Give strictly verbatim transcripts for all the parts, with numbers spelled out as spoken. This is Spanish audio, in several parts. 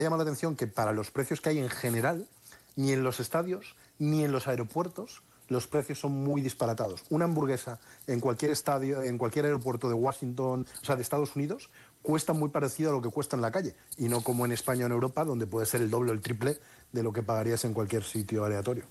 llama la atención que para los precios que hay en general, ni en los estadios, ni en los aeropuertos, los precios son muy disparatados. Una hamburguesa en cualquier estadio, en cualquier aeropuerto de Washington, o sea, de Estados Unidos, cuesta muy parecido a lo que cuesta en la calle, y no como en España o en Europa, donde puede ser el doble o el triple de lo que pagarías en cualquier sitio aleatorio.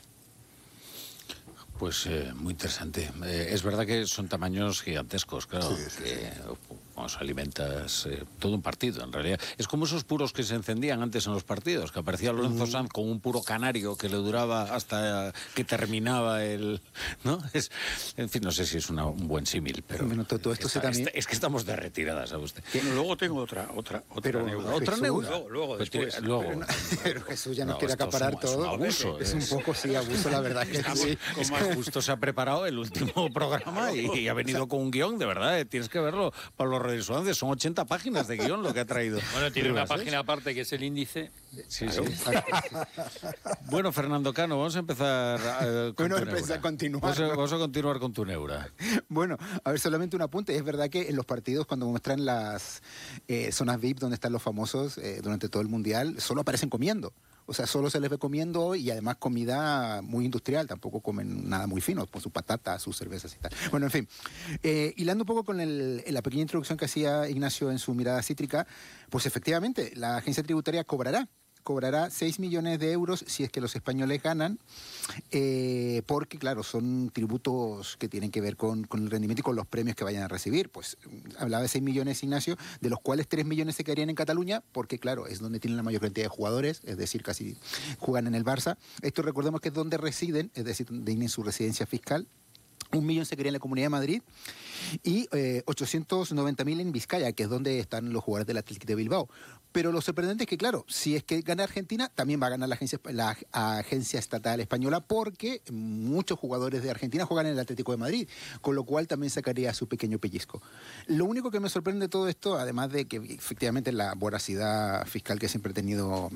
Pues eh, muy interesante. Eh, es verdad que son tamaños gigantescos, claro, Sí, sí, que sí. os alimentas eh, todo un partido, en realidad. Es como esos puros que se encendían antes en los partidos, que aparecía Lorenzo Sanz con un puro canario que le duraba hasta que terminaba el... ¿no? Es, en fin, no sé si es una, un buen símil, pero... Bueno, todo esto está, se también... está, es que estamos de retirada, ¿sabe usted? Bueno, luego tengo otra, otra, otra Pero, neura. ¿Otra Jesús, neura? Luego, luego, Pues después. tiene- luego. Pero, no- pero Jesús ya nos No, quiere esto es acaparar un- es un todo. abuso, es, es- un poco, sí, abuso, la verdad que sí. Es que justo se ha preparado el último programa y, y ha venido con un guión, de verdad, eh, tienes que verlo. Pablo Rodríguez Suárez, son ochenta páginas de guión lo que ha traído. Bueno, tiene una Rivas, ¿eh? página aparte que es el índice. Sí, sí. Bueno, Fernando Cano, vamos a empezar eh, con Bueno, tu empezar neura. a continuar, Vamos a, ¿no? vamos a continuar con tu neura. Bueno, a ver, solamente un apunte. Es verdad que en los partidos, cuando muestran las eh, zonas V I P donde están los famosos eh, durante todo el Mundial, solo aparecen comiendo. O sea, solo se les ve comiendo y además comida muy industrial. Tampoco comen nada muy fino, con sus patatas, sus cervezas y tal. Bueno, en fin. Eh, hilando un poco con el, la pequeña introducción que hacía Ignacio en su mirada cítrica, pues efectivamente, la agencia tributaria cobrará. cobrará seis millones de euros si es que los españoles ganan, eh, porque, claro, son tributos que tienen que ver con, con el rendimiento y con los premios que vayan a recibir. Pues hablaba de seis millones, Ignacio, de los cuales tres millones se quedarían en Cataluña, porque, claro, es donde tienen la mayor cantidad de jugadores, es decir, casi juegan en el Barça. Esto recordemos que es donde residen, es decir, donde tienen su residencia fiscal. Un millón se quería en la Comunidad de Madrid y eh, ochocientos noventa mil en Vizcaya, que es donde están los jugadores del Athletic de Bilbao. Pero lo sorprendente es que, claro, si es que gana Argentina, también va a ganar la agencia, la agencia estatal española, porque muchos jugadores de Argentina juegan en el Atlético de Madrid, con lo cual también sacaría su pequeño pellizco. Lo único que me sorprende de todo esto, además de que efectivamente la voracidad fiscal que siempre ha tenido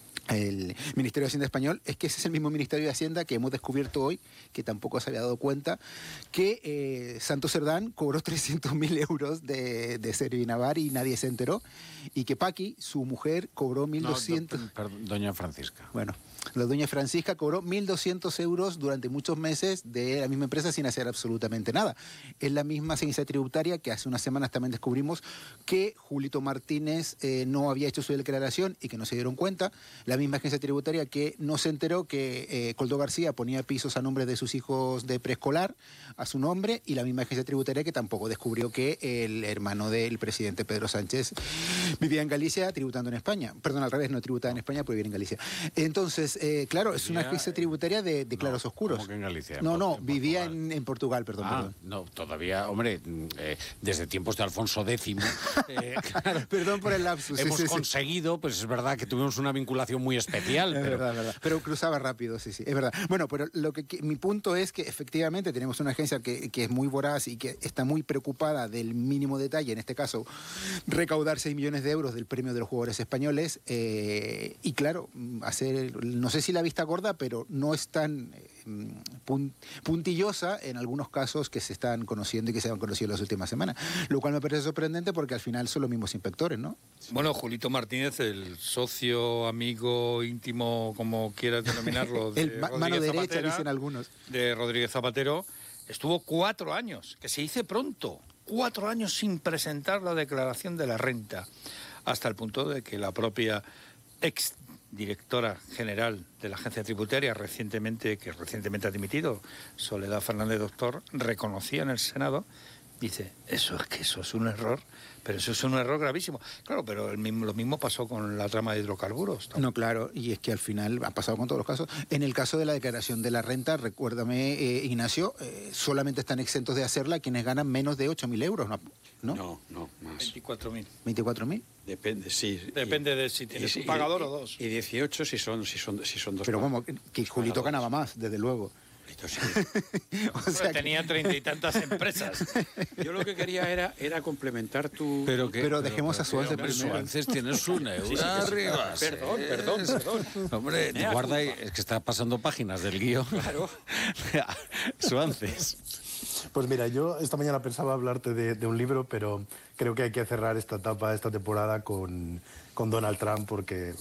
el Ministerio de Hacienda español, es que ese es el mismo Ministerio de Hacienda que hemos descubierto hoy, que tampoco se había dado cuenta, que eh, Santos Cerdán cobró trescientos mil euros de, de Servi Navar y nadie se enteró, y que Paqui, su mujer, cobró mil doscientos... No, do, perdón, doña Francisca. Bueno, la doña Francisca cobró mil doscientos euros durante muchos meses de la misma empresa sin hacer absolutamente nada. Es la misma agencia tributaria que hace unas semanas también descubrimos que Julito Martínez eh, no había hecho su declaración y que no se dieron cuenta. La misma agencia tributaria que no se enteró que eh, Coldo García ponía pisos a nombre de sus hijos de preescolar a su nombre, y la misma agencia tributaria que tampoco descubrió que el hermano del presidente Pedro Sánchez vivía en Galicia tributando en España. Perdón, al revés, no tributaba en España, pero vivía en Galicia. Entonces, eh, claro, es una agencia tributaria de, de claros no, oscuros. ¿cómo que en Galicia? No, En no, en vivía Portugal. en, en Portugal, perdón, Ah, perdón. no, todavía, hombre, eh, desde tiempos de Alfonso X, eh, claro, Perdón por el lapsus. sí, hemos sí, sí. conseguido, pues es verdad que tuvimos una vinculación muy especial, Es pero verdad, es verdad. Pero cruzaba rápido, sí, sí, es verdad. Bueno, pero lo que, que- mi punto es que efectivamente tenemos una agencia que, que es muy voraz y que está muy preocupada del mínimo detalle, en este caso, recaudar seis millones de euros del premio de los jugadores españoles, eh, y claro, hacer, no sé si la vista gorda, pero no es tan eh, pun- puntillosa en algunos casos que se están conociendo y que se han conocido en las últimas semanas. Lo cual me parece sorprendente porque al final son los mismos inspectores, ¿no? Bueno, Julito Martínez, el socio, amigo, íntimo, como quieras denominarlo, de El ma- Rodríguez mano derecha, Zapatera, dicen algunos. de Rodríguez Zapatero, estuvo cuatro años, que se dice pronto, cuatro años sin presentar la declaración de la renta, hasta el punto de que la propia ex directora general de la agencia tributaria, recientemente, que recientemente ha dimitido, Soledad Fernández Doctor, reconocía en el Senado, dice, eso es que eso es un error, pero eso es un error gravísimo. Claro, pero el mismo, lo mismo pasó con la trama de hidrocarburos, ¿no? No, claro, y es que al final ha pasado con todos los casos. En el caso de la declaración de la renta, recuérdame, eh, Ignacio, eh, solamente están exentos de hacerla quienes ganan menos de ocho mil euros, ¿no? ¿No? No, no, más. veinticuatro mil. ¿veinticuatro mil? Depende, sí. Depende de si tienes un pagador o dos. Y dieciocho si son, si son, si son dos. Pero pag- vamos, que Julito pagadores. ganaba más, desde luego. Julito, sí. O sea que- Tenía treinta y tantas empresas. Yo lo que quería era, era complementar tu... Pero, que, Pero dejemos a Suárez hombre, primero. Suárez tiene su neura Sí, sí, que sí. arriba. Perdón, sí. perdón, perdón. Hombre, Mea guarda ahí, culpa. es que está pasando páginas del guión. Claro. Suárez. Pues mira, yo esta mañana pensaba hablarte de, de un libro, pero creo que hay que cerrar esta etapa, esta temporada con, con Donald Trump, porque